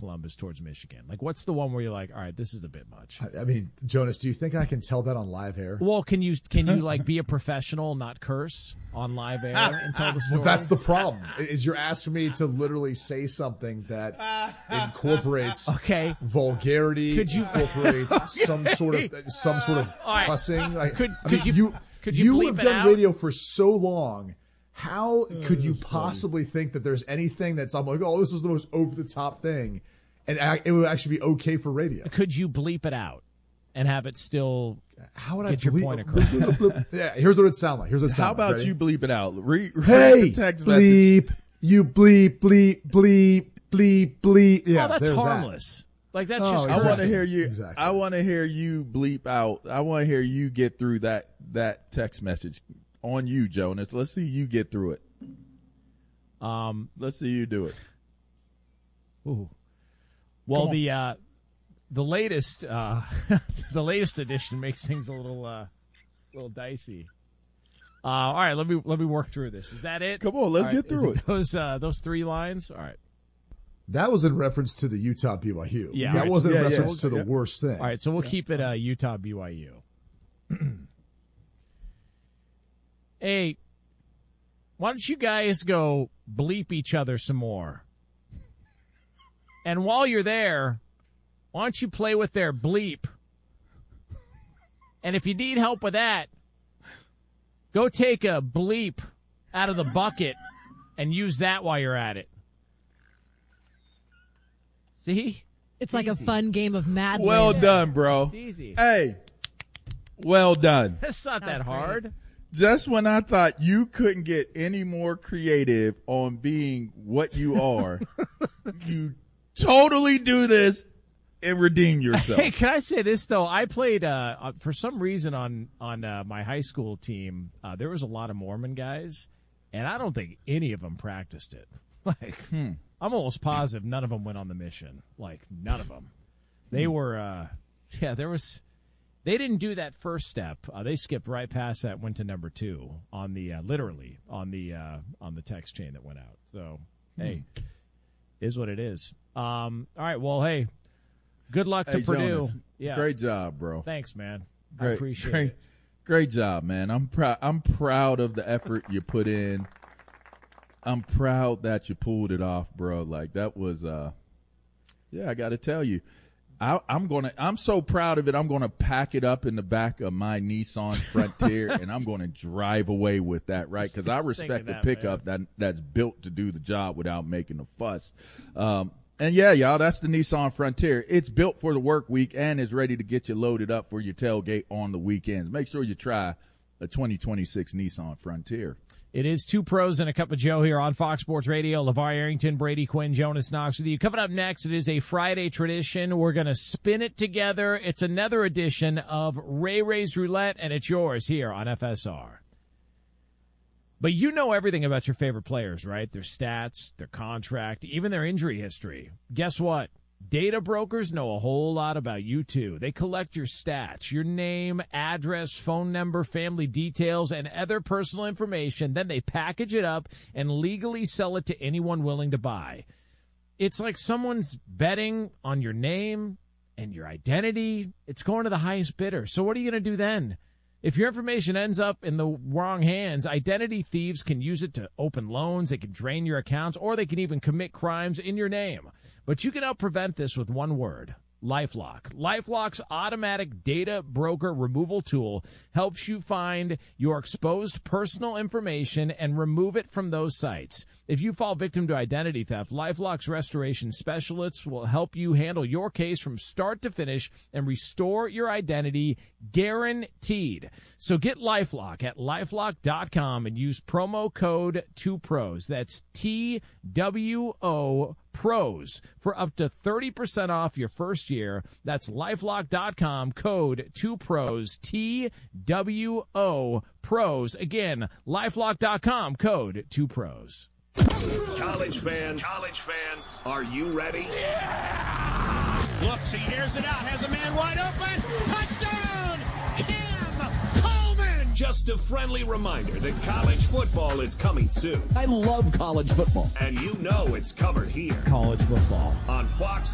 Columbus towards Michigan? Like, what's the one where you're like, all right, this is a bit much? I mean, Jonas, do you think I can tell that on live air? Well, can you like be a professional, not curse on live air and tell the story? Well, that's the problem. Is you're asking me to literally say something that incorporates vulgarity, incorporates some sort of cussing. Like, could you have done radio for so long. How could you possibly think that there's anything that's I'm like, oh, this is the most over the top thing, and it would actually be okay for radio? Could you bleep it out and have it still? How would get your point across? Yeah, here's what it sounds like. How about you bleep it out? Read the text bleep, message. You bleep, bleep, bleep, bleep, bleep. Yeah, that's harmless. Like that's just. I want to hear you. Exactly. I want to hear you bleep out. I want to hear you get through that text message. On you, Jonas. Let's see you get through it. Let's see you do it. Ooh. Well, the latest the latest edition makes things a little dicey. All right, let me work through this. Is that it? Come on, let's get through it. Those 3 lines. All right. That was in reference to the Utah BYU. Yeah, that wasn't in reference to the worst thing. All right, so we'll keep it Utah BYU. Hey, why don't you guys go bleep each other some more? And while you're there, why don't you play with their bleep? And if you need help with that, go take a bleep out of the bucket and use that while you're at it. See? It's like a fun game of Mad Libs. Well done, bro. It's easy. Hey, well done. It's not that hard. Just when I thought you couldn't get any more creative on being what you are, you totally do this and redeem yourself. Hey, can I say this, though? I played, for some reason on my high school team, there was a lot of Mormon guys, and I don't think any of them practiced it. Like, I'm almost positive none of them went on the mission. Like, none of them. They were, they didn't do that first step. They skipped right past that, went to number 2 on the literally on the text chain that went out. So hey, is what it is. All right. Well, hey, good luck to Purdue. Jonas, yeah, great job, bro. Thanks, man. I appreciate it. Great job, man. I'm proud of the effort you put in. I'm proud that you pulled it off, bro. Like that was, I got to tell you. I'm so proud of it. I'm going to pack it up in the back of my Nissan Frontier and I'm going to drive away with that, right? Because I respect the pickup that's built to do the job without making a fuss. And yeah, y'all, that's the Nissan Frontier. It's built for the work week and is ready to get you loaded up for your tailgate on the weekends. Make sure you try a 2026 Nissan Frontier. It is 2 pros and a cup of Joe here on Fox Sports Radio. LeVar Arrington, Brady Quinn, Jonas Knox with you. Coming up next, it is a Friday tradition. We're going to spin it together. It's another edition of Ray Ray's Roulette, and it's yours here on FSR. But you know everything about your favorite players, right? Their stats, their contract, even their injury history. Guess what? Data brokers know a whole lot about you, too. They collect your stats, your name, address, phone number, family details, and other personal information. Then they package it up and legally sell it to anyone willing to buy. It's like someone's betting on your name and your identity. It's going to the highest bidder. So what are you going to do then? If your information ends up in the wrong hands, identity thieves can use it to open loans, they can drain your accounts, or they can even commit crimes in your name. But you can help prevent this with one word: LifeLock. LifeLock's automatic data broker removal tool helps you find your exposed personal information and remove it from those sites. If you fall victim to identity theft, LifeLock's restoration specialists will help you handle your case from start to finish and restore your identity guaranteed. So get LifeLock at LifeLock.com and use promo code 2pros. That's TWO Pros for up to 30% off your first year. That's LifeLock.com, code 2pros, TWO Pros. Again, LifeLock.com, code 2pros. College fans, are you ready? Yeah! Looks, he airs it out, has a man wide open. Touchdown! Cam Coleman! Just a friendly reminder that college football is coming soon. I love college football. And you know it's covered here. College football. On Fox